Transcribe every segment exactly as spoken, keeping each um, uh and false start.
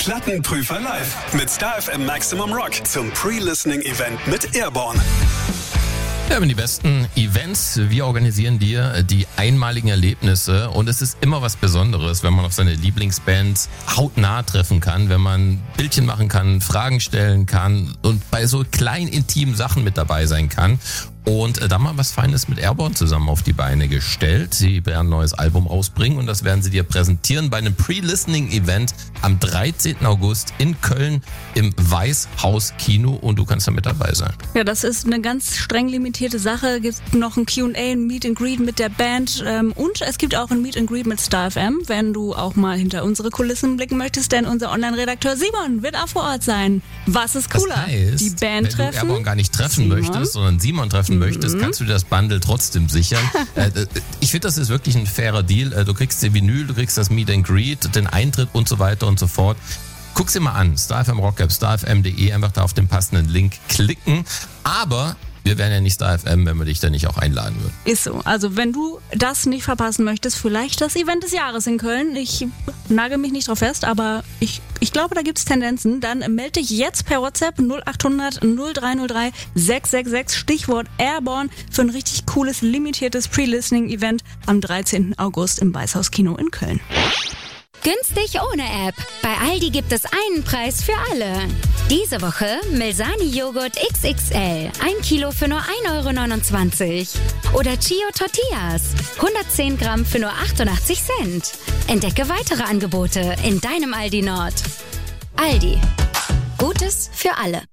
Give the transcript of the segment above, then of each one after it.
Plattenprüfer live mit Star F M Maximum Rock zum Pre-Listening-Event mit Airborne. Wir haben die besten Events. Wir organisieren dir die einmaligen Erlebnisse und es ist immer was Besonderes, wenn man auf seine Lieblingsbands hautnah treffen kann, wenn man Bildchen machen kann, Fragen stellen kann und bei so kleinen, intimen Sachen mit dabei sein kann. Und da mal was Feines mit Airborne zusammen auf die Beine gestellt. Sie werden ein neues Album rausbringen und das werden sie dir präsentieren bei einem Pre-Listening-Event am dreizehnten August in Köln im Weißhaus Kino und du kannst da mit dabei sein. Ja, das ist eine ganz streng limitierte Sache. Es gibt noch ein Q und A, ein Meet and Greet mit der Band und es gibt auch ein Meet and Greet mit Star F M, wenn du auch mal hinter unsere Kulissen blicken möchtest, denn unser Online-Redakteur Simon wird auch vor Ort sein. Was ist cooler? Das heißt, die Band wenn treffen, du Airborne gar nicht treffen Simon. möchtest, sondern Simon treffen möchtest, kannst du dir das Bundle trotzdem sichern. Ich finde, das ist wirklich ein fairer Deal. Du kriegst die Vinyl, du kriegst das Meet and Greet, den Eintritt und so weiter und so fort. Guck's dir mal an, Star F M Rock App, star f m punkt de, einfach da auf den passenden Link klicken. Aber wir wären ja nicht Star F M, wenn wir dich da nicht auch einladen würden. Ist so. Also wenn du das nicht verpassen möchtest, vielleicht das Event des Jahres in Köln. Ich nagel mich nicht drauf fest, aber ich, ich glaube, da gibt's Tendenzen. Dann melde dich jetzt per WhatsApp null acht hundert null drei null drei sechs sechs sechs, Stichwort Airborne, für ein richtig cooles, limitiertes Pre-Listening-Event am dreizehnten August im Weißhaus Kino in Köln. Günstig ohne App. Bei Aldi gibt es einen Preis für alle. Diese Woche Milsani Joghurt X X L. Ein Kilo für nur ein Euro neunundzwanzig. Oder Chio Tortillas. hundertzehn Gramm für nur achtundachtzig Cent. Entdecke weitere Angebote in deinem Aldi Nord. Aldi. Gutes für alle.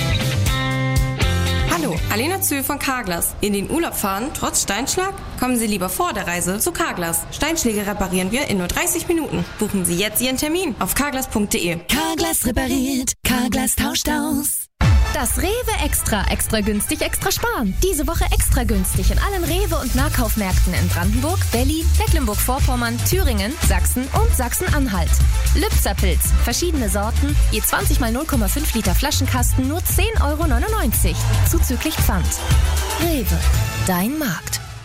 Hallo, Alena Zühl von Carglass. In den Urlaub fahren, trotz Steinschlag? Kommen Sie lieber vor der Reise zu Carglass. Steinschläge reparieren wir in nur dreißig Minuten. Buchen Sie jetzt Ihren Termin auf carglass punkt de. Carglass repariert, Carglass tauscht aus. Das Rewe Extra. Extra günstig, extra sparen. Diese Woche extra günstig in allen Rewe- und Nahkaufmärkten in Brandenburg, Berlin, Mecklenburg-Vorpommern, Thüringen, Sachsen und Sachsen-Anhalt. Lübzer-Pilz. Verschiedene Sorten. Je zwanzig mal null Komma fünf Liter Flaschenkasten nur zehn Euro neunundneunzig. Zuzüglich Pfand. Rewe. Dein Markt.